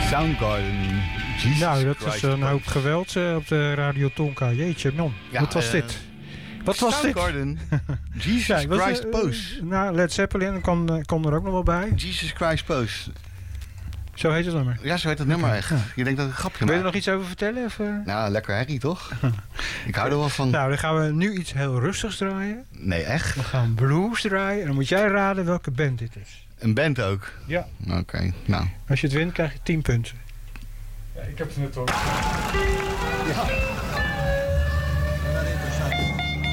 Soundgarden. Jesus Nou, dat Christ is een hoop Post. geweld op de Radio Tonka. Jeetje, man. Ja, Wat was dit? Wat was dit? Soundgarden. Jesus Ja, was, Christ Post. Nou, Led Zeppelin kwam er ook nog wel bij. Jesus Christ Post. Zo heet het nummer. Ja, zo heet het nummer echt. Ja. Je denkt dat het een grapje Wil je er maakt. nog iets over vertellen? Of, Nou, lekker herrie, toch? Ik hou er wel van. Nou, dan gaan we nu iets heel rustigs draaien. Nee, echt? We gaan blues draaien. En dan moet jij raden welke band dit is. Een band ook? Ja. Oké, nou. Als je het wint, krijg je 10 punten. Ja, ik heb het net al. Ja.